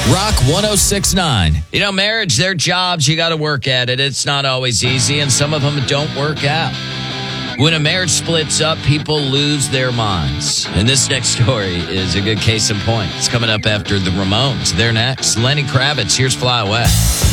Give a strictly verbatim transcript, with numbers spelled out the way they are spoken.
Rock one oh six point nine. You know, marriage, they're jobs. You got to work at it. It's not always easy, and some of them don't work out. When a marriage splits up, people lose their minds. And this next story is a good case in point. It's coming up after the Ramones. They're next. Lenny Kravitz, here's Fly Away.